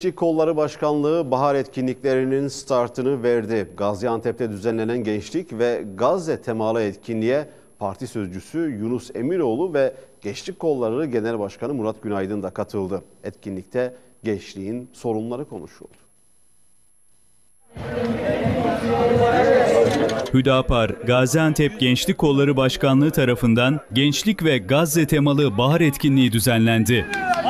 Gençlik Kolları Başkanlığı bahar etkinliklerinin startını verdi. Gaziantep'te düzenlenen gençlik ve Gazze temalı etkinliğe parti sözcüsü Yunus Emiroğlu ve Gençlik Kolları Genel Başkanı Murat Günaydın da katıldı. Etkinlikte gençliğin sorunları konuşuldu. Hüdapar, Gaziantep Gençlik Kolları Başkanlığı tarafından gençlik ve Gazze temalı bahar etkinliği düzenlendi.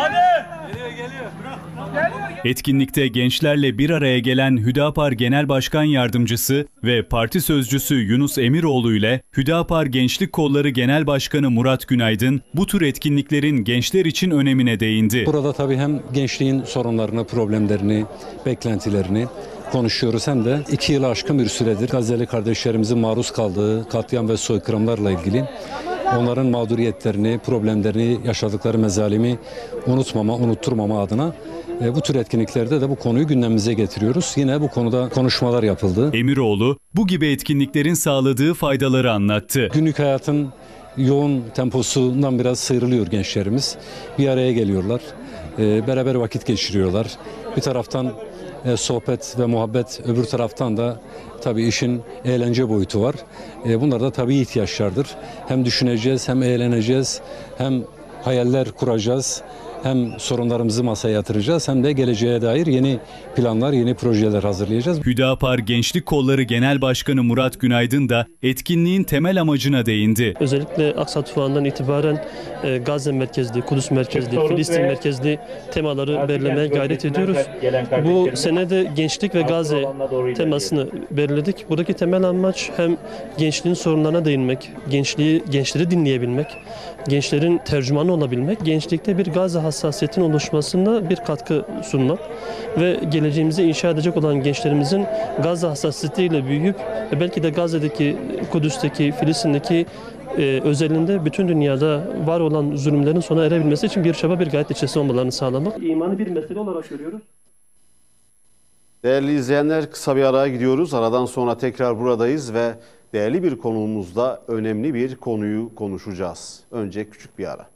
Etkinlikte gençlerle bir araya gelen Hüdapar Genel Başkan Yardımcısı ve parti sözcüsü Yunus Emiroğlu ile Hüdapar Gençlik Kolları Genel Başkanı Murat Günaydın bu tür etkinliklerin gençler için önemine değindi. Burada tabii hem gençliğin sorunlarını, problemlerini, beklentilerini konuşuyoruz hem de 2 yılı aşkın bir süredir Gazze'li kardeşlerimizin maruz kaldığı katliam ve soykırımlarla ilgili onların mağduriyetlerini, problemlerini, yaşadıkları mezalimi unutturmama adına bu tür etkinliklerde de bu konuyu gündemimize getiriyoruz. Yine bu konuda konuşmalar yapıldı. Emiroğlu bu gibi etkinliklerin sağladığı faydaları anlattı. Günlük hayatın yoğun temposundan biraz sıyrılıyor gençlerimiz. Bir araya geliyorlar, beraber vakit geçiriyorlar. Bir taraftan sohbet ve muhabbet, öbür taraftan da tabii işin eğlence boyutu var. Bunlar da tabii ihtiyaçlardır. Hem düşüneceğiz, hem eğleneceğiz, hem hayaller kuracağız, hem sorunlarımızı masaya yatıracağız, hem de geleceğe dair yeni planlar, yeni projeler hazırlayacağız. Hüdapar Gençlik Kolları Genel Başkanı Murat Günaydın da etkinliğin temel amacına değindi. Özellikle Aksa Tufanı'ndan itibaren Gazze merkezli, Kudüs merkezli, Filistin merkezli temaları belirlemeye gayret ediyoruz. Bu sene de gençlik ve Gazze temasını belirledik. Buradaki temel amaç hem gençliğin sorunlarına değinmek, gençleri dinleyebilmek, gençlerin tercümanı olabilmek, gençlikte bir Gazze hassasiyetin oluşmasında bir katkı sunmak ve geleceğimizi inşa edecek olan gençlerimizin Gazze hassasiyetiyle büyüyüp belki de Gazze'deki, Kudüs'teki, Filistin'deki özelinde bütün dünyada var olan zulümlerin sona erebilmesi için bir çaba, bir gayret içerisinde olmalarını sağlamak. İmanı bir mesele olarak görüyoruz. Değerli izleyenler, kısa bir araya gidiyoruz. Aradan sonra tekrar buradayız ve değerli bir konuğumuzla önemli bir konuyu konuşacağız. Önce küçük bir ara.